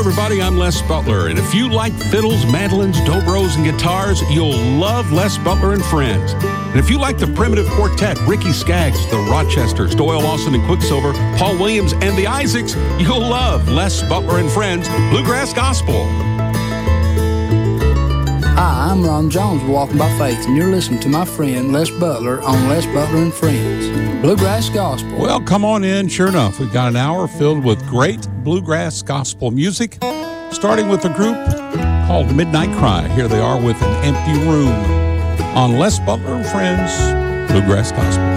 everybody, I'm Les Butler, and if you like fiddles, mandolins, dobros, and guitars, you'll love Les Butler and Friends. And if you like the Primitive Quartet, Ricky Skaggs, the Rochesters, Doyle Lawson and Quicksilver, Paul Williams, and the Isaacs, you'll love Les Butler and Friends, Bluegrass Gospel. Hi, I'm Ron Jones with Walking by Faith, and you're listening to my friend Les Butler on Les Butler and Friends, Bluegrass Gospel. Well, come on in. Sure enough, we've got an hour filled with great bluegrass gospel music, starting with a group called Midnight Cry. Here they are with An Empty Room on Les Butler and Friends, Bluegrass Gospel.